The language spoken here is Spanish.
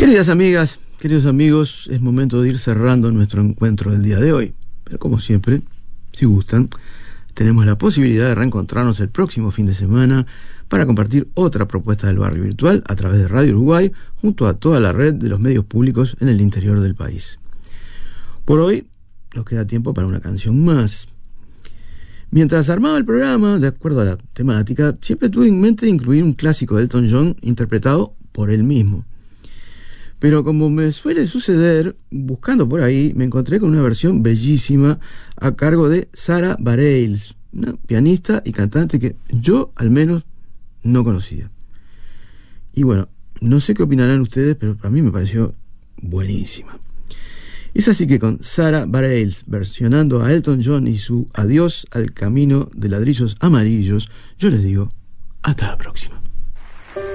Queridas amigas, queridos amigos, es momento de ir cerrando nuestro encuentro del día de hoy. Pero como siempre, si gustan, tenemos la posibilidad de reencontrarnos el próximo fin de semana para compartir otra propuesta del barrio virtual a través de Radio Uruguay junto a toda la red de los medios públicos en el interior del país. Por hoy nos queda tiempo para una canción más. Mientras armaba el programa, de acuerdo a la temática, siempre tuve en mente incluir un clásico de Elton John interpretado por él mismo. Pero como me suele suceder, buscando por ahí, me encontré con una versión bellísima a cargo de Sarah Bareilles, una pianista y cantante que yo, al menos, no conocía. Y bueno, no sé qué opinarán ustedes, pero a mí me pareció buenísima. Es así que con Sarah Bareilles versionando a Elton John y su Adiós al camino de ladrillos amarillos, yo les digo, hasta la próxima.